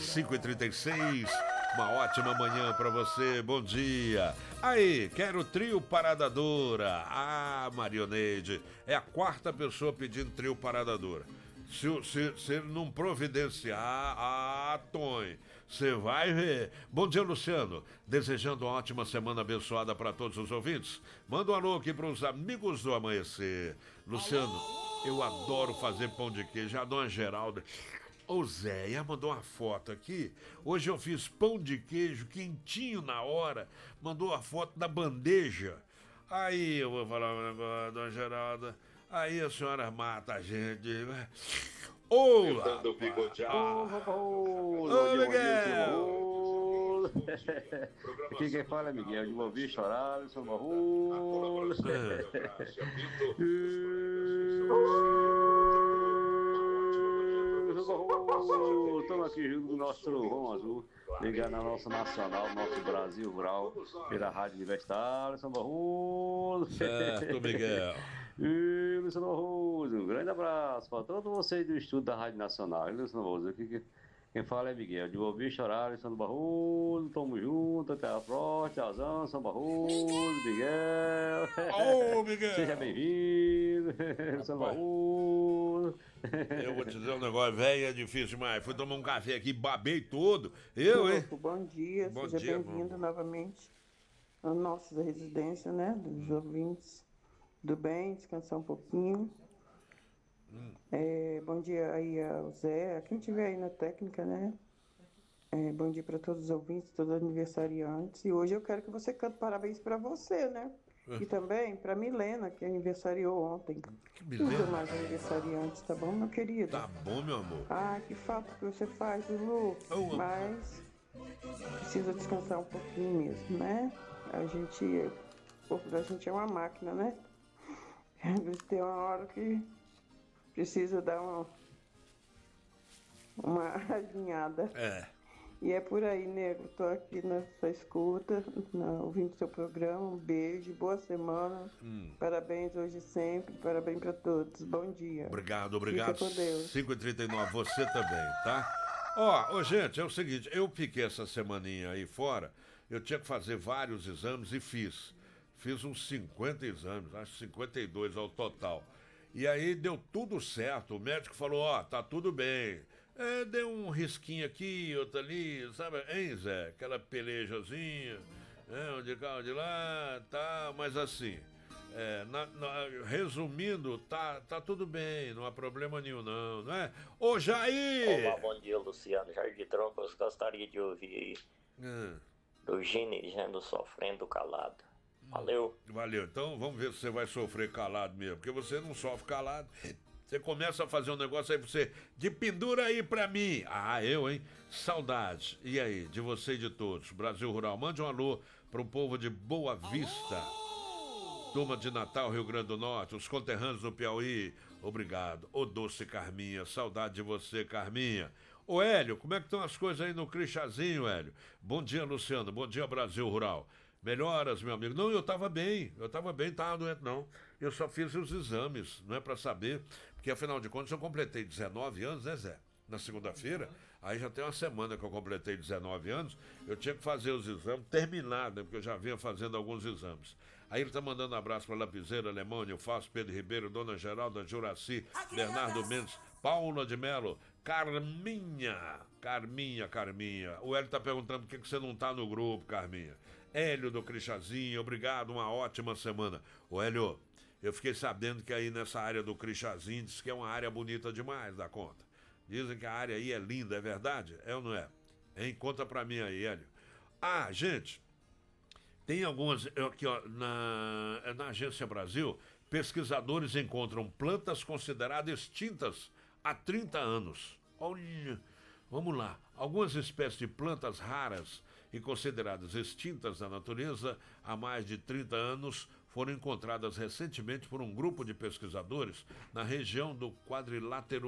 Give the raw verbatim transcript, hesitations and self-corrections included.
cinco e trinta e seis, uma ótima manhã pra você, bom dia. Aí, quero trio Parada Dura. Ah, Marioneide, é a quarta pessoa pedindo trio Parada Dura. Se, se, se ele não providenciar, ah, Tony, você vai ver. Bom dia, Luciano. Desejando uma ótima semana abençoada para todos os ouvintes. Manda um alô aqui para os amigos do amanhecer. Luciano, eu adoro fazer pão de queijo. A dona Geralda, ô Zéia, mandou uma foto aqui. Hoje eu fiz pão de queijo quentinho na hora. Mandou a foto da bandeja. Aí eu vou falar um negócio, dona Geralda. Aí a senhora mata a gente. Olá! Ô, Miguel! Aqui quem fala é Miguel, de ouvir chorar, sou barulho. Estamos aqui junto do nosso trovão azul, ligado na nossa nacional, nosso Brasil Rural, pela Rádio Universitária, São Barroso. Certo, Miguel. E Luciano Barroso, um grande abraço para todos vocês do estúdio da Rádio Nacional. E Luciano Barroso, aqui quem fala é Miguel, de ouvir chorar, Luciano Barroso, tamo junto, até a próxima, tchauzão, São Barroso, Miguel. Ô, Miguel! Seja bem-vindo, Luciano Barroso. Eu vou te dizer um negócio, velho, é difícil demais. Fui tomar um café aqui, babei todo. Eu, hein? Bom dia, Bom seja dia, bem-vindo bom. novamente à nossa residência, né, dos ouvintes do bem, descansar um pouquinho. Hum. É, bom dia aí ao Zé, a quem estiver aí na técnica, né? É, bom dia para todos os ouvintes, todos os aniversariantes. E hoje eu quero que você cante parabéns para você, né? E também para Milena, que aniversariou ontem. Que beleza. Tudo mais aniversariantes, tá bom, meu querido? Tá bom, meu amor. Ah, que falta que você faz, Lulu. Oh, mas precisa descansar um pouquinho mesmo, né? A gente, o corpo da gente é uma máquina, né? Tem uma hora que precisa dar uma, uma alinhada. É. E é por aí, nego. Tô aqui na sua escuta, na, ouvindo seu programa. Um beijo, boa semana. Hum. Parabéns hoje e sempre. Parabéns para todos. Bom dia. Obrigado, obrigado. Fica com Deus. cinco e trinta e nove, você também, tá? Ó, ô, gente, é o seguinte, eu fiquei essa semaninha aí fora, eu tinha que fazer vários exames e fiz. Fiz uns cinquenta exames, acho cinquenta e dois ao total. E aí deu tudo certo. O médico falou, ó, tá tudo bem. É, deu um risquinho aqui, outro ali, sabe? Hein, Zé? Aquela pelejazinha, é, onde cá, onde lá, tá, mas assim, é, na, na, resumindo, tá, tá tudo bem, não há problema nenhum não, não é? Ô, Jair! Olá, bom dia, Luciano. Jair de Troncos, gostaria de ouvir aí hum. do Ginegendo Sofrendo Calado. Valeu. Valeu. Então vamos ver se você vai sofrer calado mesmo, porque você não sofre calado. Você começa a fazer um negócio aí, você, de pendura aí pra mim. Ah, eu, hein? Saudade. E aí, de você e de todos. Brasil Rural, mande um alô pro povo de Boa Vista. Alô! Turma de Natal, Rio Grande do Norte, os conterrâneos do Piauí. Obrigado. Ô doce Carminha, saudade de você, Carminha. Ô Hélio, como é que estão as coisas aí no Crixazinho, Hélio? Bom dia, Luciano. Bom dia, Brasil Rural. Melhoras, meu amigo. Não, eu tava bem, eu tava bem, tava doente não. Eu só fiz os exames, não é pra saber, porque afinal de contas eu completei dezenove anos, né, Zé? Na segunda-feira, aí já tem uma semana que eu completei dezenove anos, eu tinha que fazer os exames, terminar, né, porque eu já vinha fazendo alguns exames. Aí ele tá mandando um abraço pra Lapiseira, Alemão, Nilfaço, Pedro Ribeiro, Dona Geralda, Juraci, Bernardo Mendes, Paula de Melo, Carminha, Carminha, Carminha. O Hélio tá perguntando por que você não tá no grupo, Carminha. Hélio do Crixazinho, obrigado, uma ótima semana. Ô Hélio, eu fiquei sabendo que aí nessa área do Crixazinho diz que é uma área bonita demais da conta. Dizem que a área aí é linda, é verdade? É ou não é? Hein? Conta pra mim aí, Hélio. Ah, gente, tem algumas, aqui ó, na, na Agência Brasil, pesquisadores encontram plantas consideradas extintas há trinta anos. Olha, vamos lá, algumas espécies de plantas raras e consideradas extintas da natureza há mais de trinta anos foram encontradas recentemente por um grupo de pesquisadores na região do quadrilátero